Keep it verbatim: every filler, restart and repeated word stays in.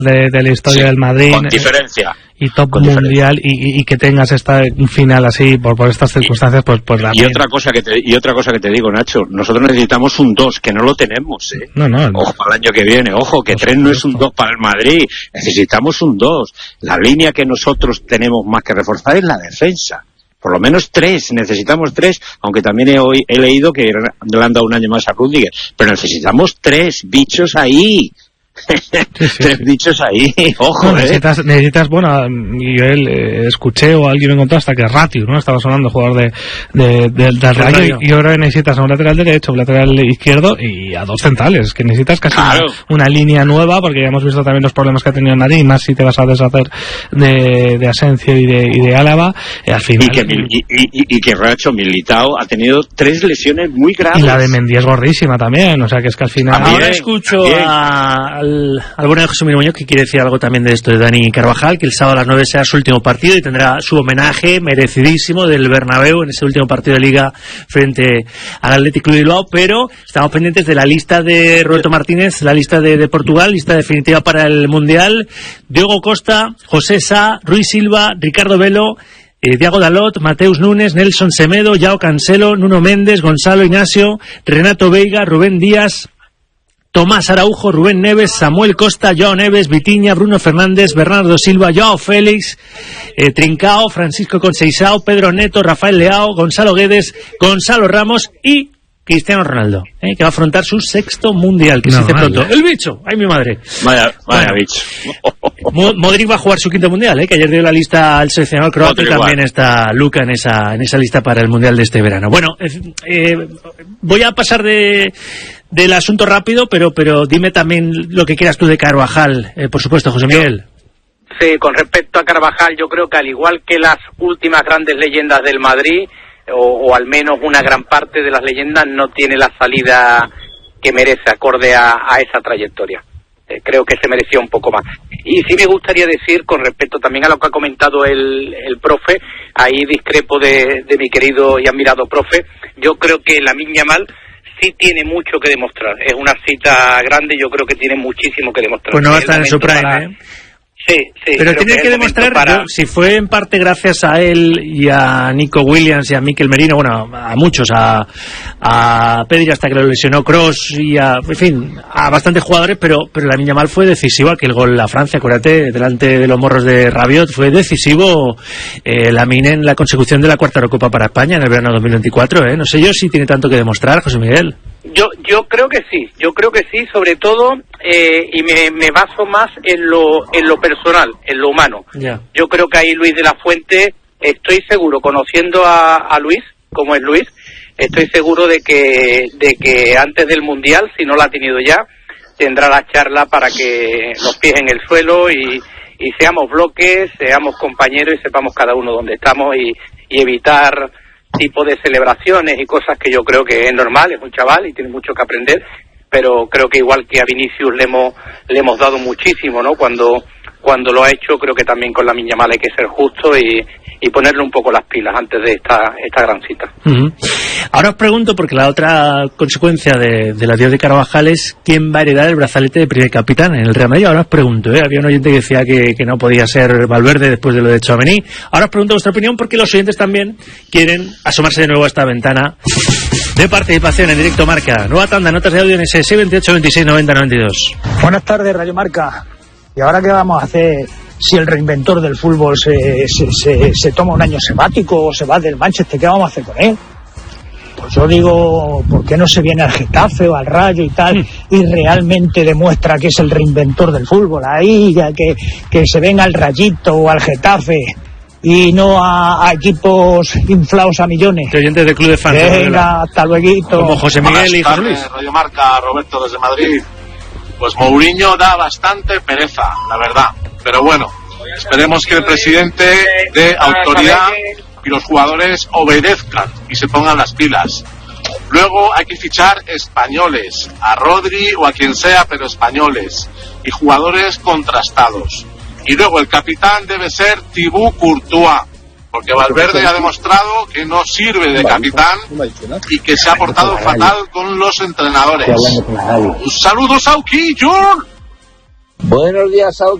de, de la historia sí, del Madrid. Con diferencia. Y top con mundial y, y, y que tengas esta un final así por, por estas circunstancias, pues pues y otra cosa que te y otra cosa que te digo, Nacho, nosotros necesitamos un dos, que no lo tenemos, ¿eh? No, no, ojo para el año que viene, ojo, que tres no es un dos para el Madrid, necesitamos un dos. La línea que nosotros tenemos más que reforzar es la defensa. Por lo menos tres, necesitamos tres, aunque también he, hoy, he leído que le han dado un año más a Rüdiger, pero necesitamos tres bichos ahí. Sí, sí, tres sí. bichos ahí, ojo, no, necesitas, eh. necesitas, bueno, yo eh, escuché o alguien me contó hasta que Ratiu, ¿no? Estaba sonando jugador de, de, de, del Rayo, y yo creo que necesitas a un lateral derecho, un lateral izquierdo y a dos centrales, que necesitas casi claro. una, una línea nueva, porque ya hemos visto también los problemas que ha tenido Madrid, más si te vas a deshacer de, de Asensio y de, y de Álava, eh, al final. Y que, y, y, y que Racho Militao ha tenido tres lesiones muy graves. Y la de Mendy es gordísima también, o sea que es que al final. Ahora escucho bien. a. Al, al bueno de José Miguel Muñoz, que quiere decir algo también de esto de Dani Carvajal, que el sábado a las nueve será su último partido y tendrá su homenaje merecidísimo del Bernabéu en ese último partido de Liga frente al Athletic Club de Bilbao, pero estamos pendientes de la lista de Roberto Martínez, la lista de, de Portugal, lista definitiva para el Mundial. Diego Costa, José Sá, Rui Silva, Ricardo Velo, Eh, Diago Dalot, Mateus Nunes, Nelson Semedo, Joao Cancelo, Nuno Méndez, Gonzalo Ignacio, Renato Veiga, Rubén Díaz, Tomás Araujo, Rubén Neves, Samuel Costa, Joao Neves, Vitinha, Bruno Fernández, Bernardo Silva, Joao Félix, eh, Trincao, Francisco Conceição, Pedro Neto, Rafael Leao, Gonzalo Guedes, Gonzalo Ramos y Cristiano Ronaldo, eh, que va a afrontar su sexto mundial, que no, se dice pronto. El bicho, ay mi madre. Vaya, vaya bueno, bicho. Modric va a jugar su quinto mundial, eh, que ayer dio la lista al seleccionador croata y también igual. Está Luka en esa en esa lista para el mundial de este verano. Bueno, eh, voy a pasar de del asunto rápido, pero pero dime también lo que quieras tú de Carvajal, eh, por supuesto, José Miguel. Sí, con respecto a Carvajal, yo creo que al igual que las últimas grandes leyendas del Madrid, o, o al menos una gran parte de las leyendas, no tiene la salida que merece acorde a, a esa trayectoria. Eh, creo que se merecía un poco más. Y sí me gustaría decir, con respecto también a lo que ha comentado el, el profe, ahí discrepo de, de mi querido y admirado profe, yo creo que Lamine Yamal sí tiene mucho que demostrar. Es una cita grande, yo creo que tiene muchísimo que demostrar. Pues no va a estar en su prime, para... ¿eh? Sí, sí. Pero tiene que, que demostrar, para... yo, si fue en parte gracias a él y a Nico Williams y a Mikel Merino, bueno, a muchos, a, a Pedri hasta que lo lesionó Kroos y a, en fin, a bastantes jugadores, pero pero Lamine Yamal fue decisivo, aquel gol a Francia, acuérdate, delante de los morros de Rabiot, fue decisivo eh, Lamine en la consecución de la cuarta Eurocopa para España en el verano dos mil veinticuatro, ¿eh? No sé yo si tiene tanto que demostrar, José Miguel. Yo yo creo que sí, yo creo que sí, sobre todo, eh, y me, me baso más en lo en lo personal, en lo humano. Yeah. Yo creo que ahí Luis de la Fuente, estoy seguro, conociendo a, a Luis, como es Luis, estoy seguro de que de que antes del Mundial, si no la ha tenido ya, tendrá la charla para que los pies en el suelo y, y seamos bloques, seamos compañeros y sepamos cada uno dónde estamos y, y evitar tipo de celebraciones y cosas que yo creo que es normal, es un chaval y tiene mucho que aprender, pero creo que igual que a Vinicius le hemos le hemos dado muchísimo, ¿no? Cuando cuando lo ha hecho, creo que también con Lamine Yamal hay que ser justo y, y ponerle un poco las pilas antes de esta esta gran cita. Uh-huh. Ahora os pregunto, porque la otra consecuencia de, de la adiós de Carvajal es quién va a heredar el brazalete de primer capitán en el Real Madrid. Ahora os pregunto, ¿eh? Había un oyente que decía que, que no podía ser Valverde después de lo de Tchouaméni. Ahora os pregunto vuestra opinión, porque los oyentes también quieren asomarse de nuevo a esta ventana de participación en Directo Marca. Nueva tanda, notas de audio en ese seis veintiocho veintiséis noventa noventa y dos. Buenas tardes, Radio Marca. ¿Y ahora qué vamos a hacer si el reinventor del fútbol se, se, se, se toma un año sabático o se va del Manchester? ¿Qué vamos a hacer con él? Pues yo digo, ¿por qué no se viene al Getafe o al Rayo y tal y realmente demuestra que es el reinventor del fútbol? Ahí, que, que se venga al Rayito o al Getafe y no a, a equipos inflados a millones. Que oyentes del club de fans. Venga, hasta luego. Como José Miguel y José Luis. Radio Marca, Roberto desde Madrid. Pues Mourinho da bastante pereza, la verdad. Pero bueno, esperemos que el presidente dé autoridad y los jugadores obedezcan y se pongan las pilas. Luego hay que fichar españoles, a Rodri o a quien sea, pero españoles, y jugadores contrastados. Y luego el capitán debe ser Thibaut Courtois, porque Valverde ha demostrado que no sirve de capitán y que se ha portado fatal con los entrenadores. Un saludo, Sauki, Jun. Buenos días, Saúl.